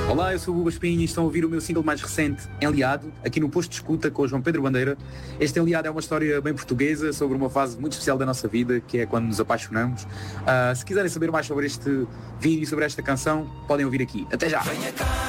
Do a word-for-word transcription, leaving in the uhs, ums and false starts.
Olá, eu sou o Hugo Espinho e estão a ouvir o meu single mais recente, Enliado, aqui no Posto de Escuta com o João Pedro Bandeira. Este Enliado é uma história bem portuguesa sobre uma fase muito especial da nossa vida, que é quando nos apaixonamos. Uh, se quiserem saber mais sobre este vídeo e sobre esta canção, podem ouvir aqui. Até já!